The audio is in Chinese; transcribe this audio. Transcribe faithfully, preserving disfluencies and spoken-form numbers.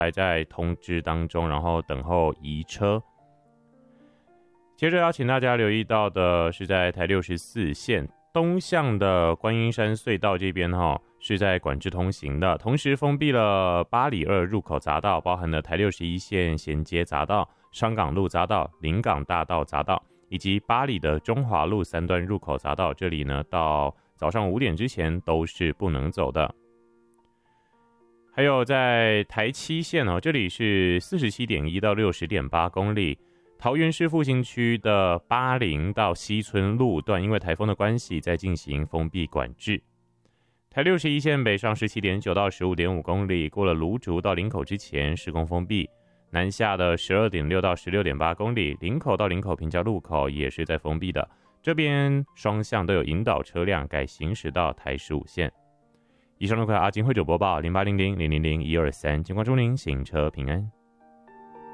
还在通知当中，然后等候移车。接着要请大家留意到的是，在台六十四线东向的观音山隧道这边哈，是在管制通行的，同时封闭了八里二入口匝道，包含了台六十一线衔接匝道、商港路匝道、临港大道匝道，以及八里的中华路三段入口匝道，这里呢到早上五点之前都是不能走的。还有在台七线哦，这里是 四十七点一 到 六十点八 公里。桃园市复兴区的八零到西村路段，因为台风的关系，在进行封闭管制。台六十一线北上 十七点九 到 十五点五 公里，过了芦竹到林口之前施工封闭。南下的 十二点六 到 十六点八 公里，林口到林口平交路口也是在封闭的，这边双向都有引导车辆改行驶到台十五线。以上的快阿金会主播报零八零零零零零一二三，警官祝您行车平安。